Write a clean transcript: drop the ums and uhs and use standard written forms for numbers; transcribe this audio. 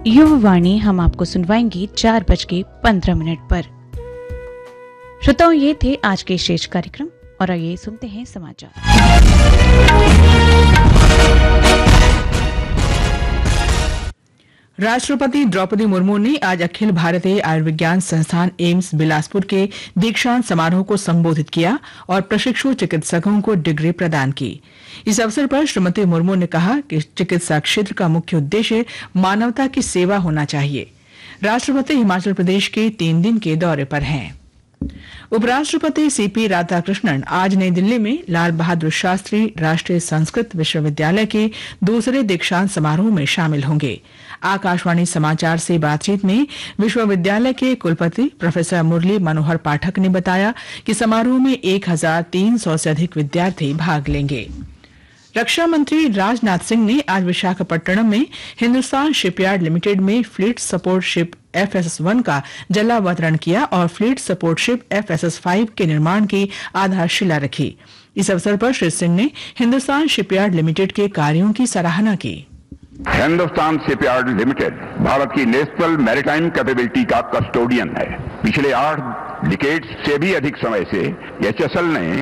युववाणी हम आपको सुनवाएंगे 4:15 पर। श्रोताओं, ये थे आज के शेष कार्यक्रम और आइए सुनते हैं समाचार। राष्ट्रपति द्रौपदी मुर्मू ने आज अखिल भारतीय आयुर्विज्ञान संस्थान एम्स बिलासपुर के दीक्षांत समारोह को संबोधित किया और प्रशिक्षु चिकित्सकों को डिग्री प्रदान की। इस अवसर पर श्रीमती मुर्मू ने कहा कि चिकित्सा क्षेत्र का मुख्य उद्देश्य मानवता की सेवा होना चाहिए। राष्ट्रपति हिमाचल प्रदेश के 3 दिन के दौरे पर हैं। उपराष्ट्रपति सीपी राधाकृष्णन आज नई दिल्ली में लाल बहादुर शास्त्री राष्ट्रीय संस्कृत विश्वविद्यालय के दूसरे दीक्षांत समारोह में शामिल होंगे। आकाशवाणी समाचार से बातचीत में विश्वविद्यालय के कुलपति प्रोफेसर मुरली मनोहर पाठक ने बताया कि समारोह में 1300 से अधिक विद्यार्थी भाग लेंगे। रक्षा मंत्री राजनाथ सिंह ने आज विशाखापट्टनम में हिंदुस्तान शिपयार्ड लिमिटेड में फ्लीट सपोर्ट शिप FSS-1 का जलावतरण किया और फ्लीट सपोर्ट शिप FSS-5 के निर्माण की आधारशिला रखी। इस अवसर पर श्री सिंह ने हिंदुस्तान शिपयार्ड लिमिटेड के कार्यों की सराहना की। हिंदुस्तान शिपयार्ड लिमिटेड भारत की नेशनल मैरीटाइम कैपेबिलिटी का कस्टोडियन है। पिछले 8 डिकेड से भी अधिक समय से HSL ने